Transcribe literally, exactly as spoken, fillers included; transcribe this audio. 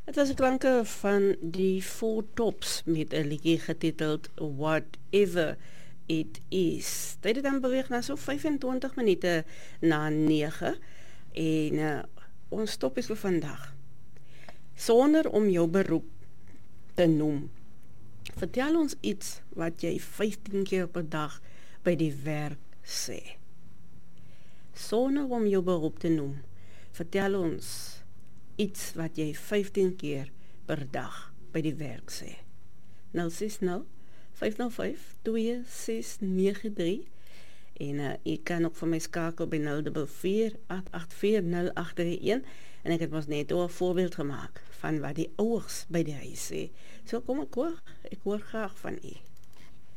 Het was 'n klanke van die Four Tops met 'n liedjie getiteld Whatever It Is. Dit het dan beweeg na so vyfentwintig minute na nege en uh, ons stop is vir vandag. Sonder om jou beroep te noem. Vertel ons iets wat jy vyftien keer per dag by die werk sê. Sonder om jou beroep te noem. Vertel ons iets wat jy vyftien keer per dag by die werk sê. nul ses nul, vyf nul vyf, twee ses nege drie en uh, jy kan ook vir my skakel by nul vier vier, agt agt vier, nul agt drie een en ek het ons net 'n voorbeeld gemaak van wat die ouers by die huis sê. So kom ek hoor, ek hoor graag van u.